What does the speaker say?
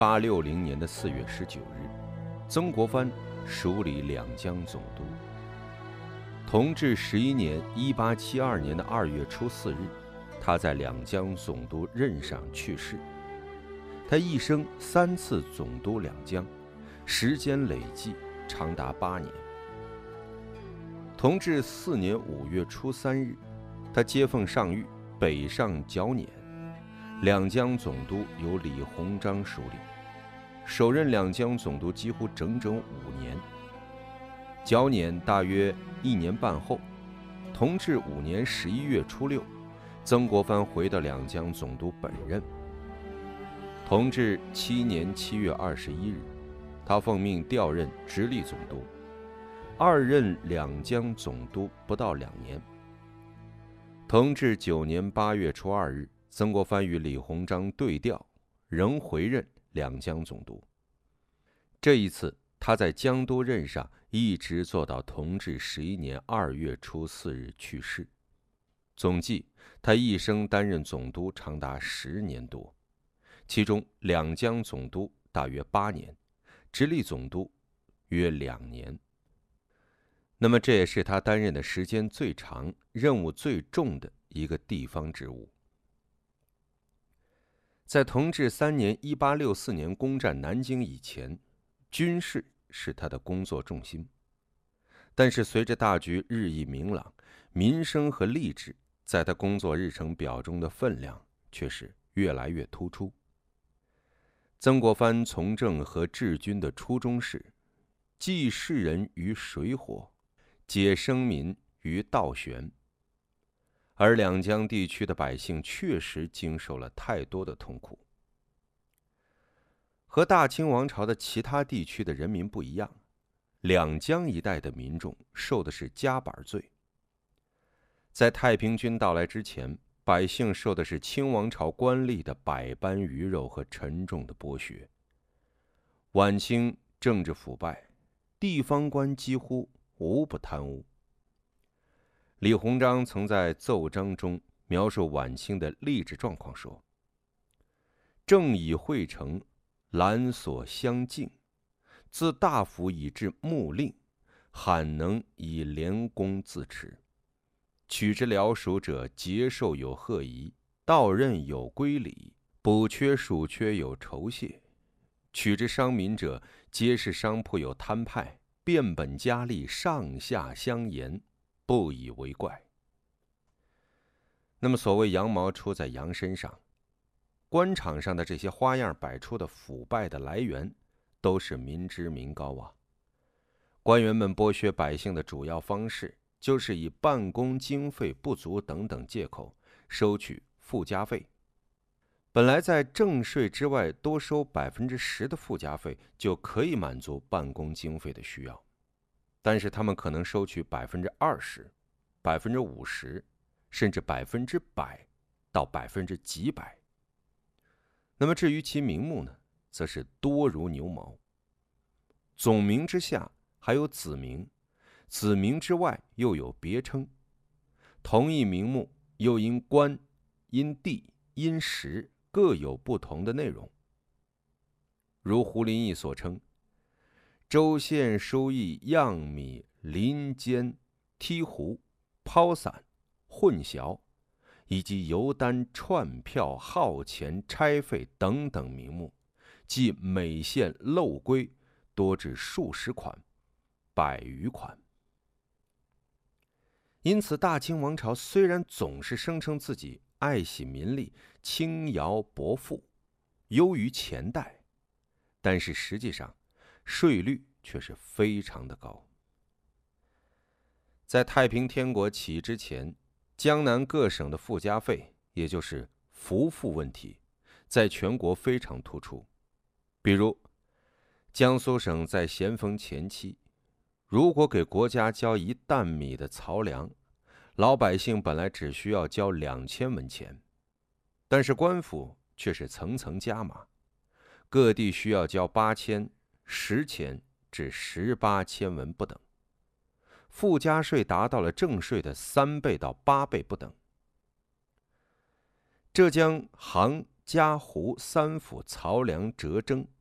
860年的4月19日，曾国藩署理两江总督。同治11年1872年的2月初4日，他在两江总督任上去世。他一生3次总督两江，时间累计长达8年。同治4年5月初3日，他接奉上谕，北上剿捻，两江总督由李鸿章署理，首任两江总督几乎整整5年。剿捻大约1年半后，同治5年11月初6，曾国藩回到两江总督本任。同治7年7月21日，他奉命调任直隶总督，二任两江总督不到2年。同治9年8月初2日，曾国藩与李鸿章对调，仍回任两江总督。这一次，他在江都任上一直做到同治11年2月初4日去世。总计，他一生担任总督长达10年多，其中两江总督大约8年，直隶总督约2年。那么这也是他担任的时间最长、任务最重的一个地方职务。在同治3年1864年攻占南京以前，军事是他的工作重心。但是随着大局日益明朗，民生和吏治在他工作日程表中的分量却是越来越突出。曾国藩从政和治军的初衷是济世人于水火，解生民于道悬。而两江地区的百姓确实经受了太多的痛苦。和大清王朝的其他地区的人民不一样，两江一带的民众受的是夹板罪。在太平军到来之前，百姓受的是清王朝官吏的百般鱼肉和沉重的剥削。晚清政治腐败，地方官几乎无不贪污。李鸿章曾在奏章中描述晚清的吏治状况说：“政以会成，览所相敬，自大夫以至幕令，罕能以廉公自持。取之僚属者，节受有贺仪，到任有规礼，补缺属缺有酬谢。取之商民者，皆是商铺有摊派，变本加厉，上下相沿，不以为怪。”那么所谓羊毛出在羊身上，官场上的这些花样百出的腐败的来源都是民脂民膏啊。官员们剥削百姓的主要方式就是以办公经费不足等等借口收取附加费。本来在正税之外多收10%的附加费就可以满足办公经费的需要，但是他们可能收取20%、50%，甚至100%到几百%。那么至于其名目呢，则是多如牛毛。总名之下还有子名，子名之外又有别称。同一名目又因官、因地、因时各有不同的内容。如胡林翼所称，州县收益样米、林间、梯湖、抛散、混淆，以及邮单、串票、耗钱、差费等等名目，即每县漏规多至数十款、100余款。因此大清王朝虽然总是声称自己爱惜民力、轻徭薄赋，优于前代，但是实际上税率却是非常的高。在太平天国起之前，江南各省的附加费，也就是赋赋问题，在全国非常突出。比如江苏省在咸丰前期，如果给国家交1担米的漕粮，老百姓本来只需要交2000文钱，但是官府却是层层加码，各地需要交8000、10钱至18千文不等，附加税达到了正税的3倍到8倍不等。浙江杭嘉湖三府曹梁折征